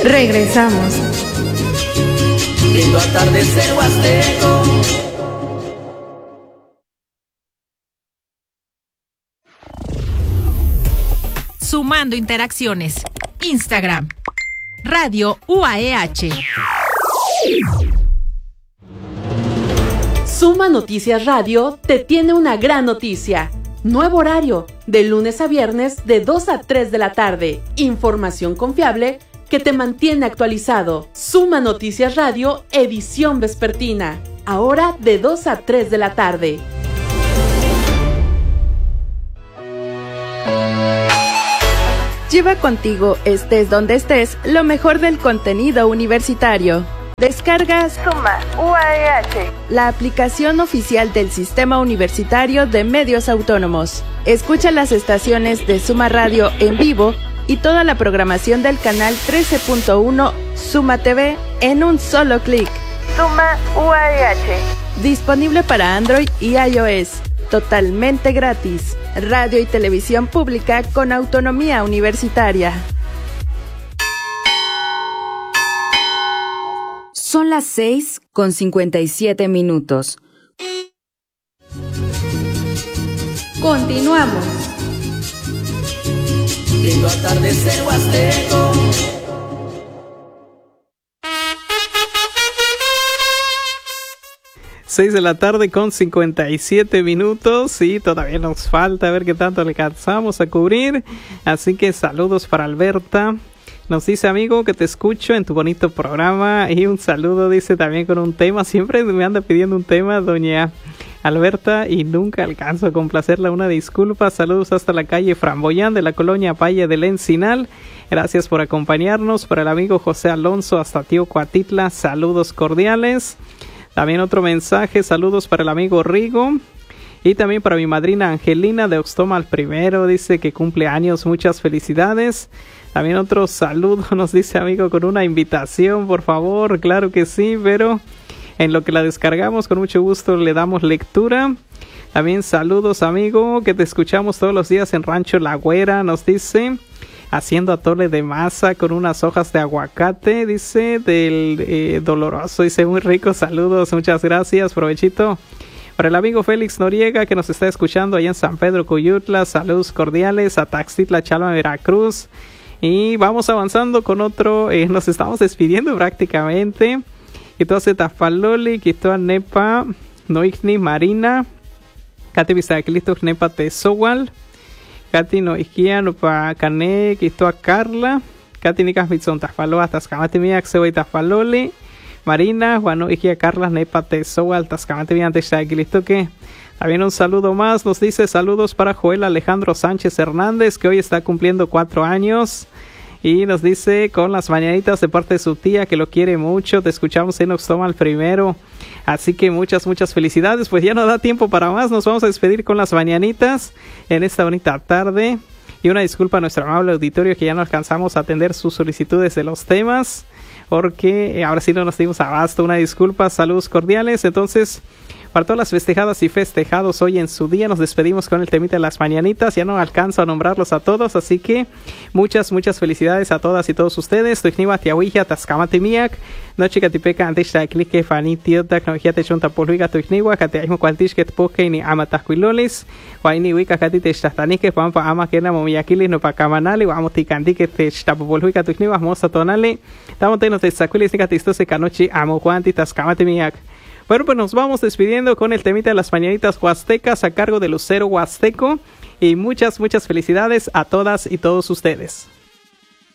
Regresamos. Lindo atardecer huasteco. Sumando interacciones. Instagram. Radio UAEH. Suma Noticias Radio te tiene una gran noticia. Nuevo horario, de lunes a viernes de 2 a 3 de la tarde. Información confiable que te mantiene actualizado. Suma Noticias Radio, edición vespertina. Ahora de 2 a 3 de la tarde. Lleva contigo, estés donde estés, lo mejor del contenido universitario. Descarga Suma UAEH, la aplicación oficial del Sistema Universitario de Medios Autónomos. Escucha las estaciones de Suma Radio en vivo y toda la programación del canal 13.1 Suma TV en un solo clic. Suma UAEH. Disponible para Android y iOS. Totalmente gratis. Radio y televisión pública con autonomía universitaria. Son las 6:57. Continuamos. Lindo atardecer huasteco. Seis de la tarde con 57 minutos y todavía nos falta ver qué tanto alcanzamos a cubrir. Así que saludos para Alberta. Nos dice, amigo, que te escucho en tu bonito programa. Y un saludo, dice, también con un tema. Siempre me anda pidiendo un tema, doña Alberta, y nunca alcanzo a complacerla. Una disculpa. Saludos hasta la calle Framboyán de la colonia Valle del Encinal. Gracias por acompañarnos. Para el amigo José Alonso hasta Teocuatitla, saludos cordiales. También otro mensaje, saludos para el amigo Rigo. Y también para mi madrina Angelina de Oxtomal Primero, dice que cumple años, muchas felicidades. También otro saludo, nos dice, amigo, con una invitación, por favor. Claro que sí, pero en lo que la descargamos, con mucho gusto le damos lectura. También saludos, amigo, que te escuchamos todos los días en Rancho La Güera, nos dice, haciendo atole de masa con unas hojas de aguacate, dice, del Doloroso, dice, muy rico, saludos, muchas gracias, provechito. Para el amigo Félix Noriega, que nos está escuchando allá en San Pedro Cuyutla, saludos cordiales, a Taxtitla, Chalma, Veracruz. Y vamos avanzando con otro, nos estamos despidiendo prácticamente. Quitoa Tafaloli, Quitoa Nepa, Noigni Marina, Kati Bisaquilisto Nepa Tesowal, Kati Noigia Nopa Cane, Quitoa Carla, Kati Nicas Mitzon Tafaloa, Tascamati Miak Sewa Tafaloli, Marina, Juan Igia Carla Nepa Tesowal, Tascamati Miak Teshaquilisto que. También un saludo más, nos dice saludos para Joel Alejandro Sánchez Hernández, que hoy está cumpliendo 4 años. Y nos dice con las mañanitas de parte de su tía, que lo quiere mucho. Te escuchamos en Oxtomal Primero. Así que muchas felicidades. Pues ya no da tiempo para más. Nos vamos a despedir con las mañanitas en esta bonita tarde. Y una disculpa a nuestro amable auditorio que ya no alcanzamos a atender sus solicitudes de los temas, porque ahora sí no nos dimos abasto. Una disculpa, saludos cordiales. Entonces, para todas las festejadas y festejados hoy en su día, nos despedimos con el temita de las mañanitas. Ya no alcanzo a nombrarlos a todos, así que muchas felicidades a todas y todos ustedes. Tuixniwa tiawija taskamati miak, noche katipeca antes de clique fani tiotak no hiate chonta polhuiga tuixniwa kateaimo cualtish que poke ni amatascuilolis, guaini wika katite estastanike pampa ama kena momiakilis no pakamanali, guamo tikandike te stapopolhuiga tuixniwa mosa tonale, tamonte no te sacuilis ni katistose canochi amo cuanti taskamati miak. Bueno, pues nos vamos despidiendo con el temita de las mañanitas huastecas a cargo de Lucero Huasteco. Y muchas felicidades a todas y todos ustedes.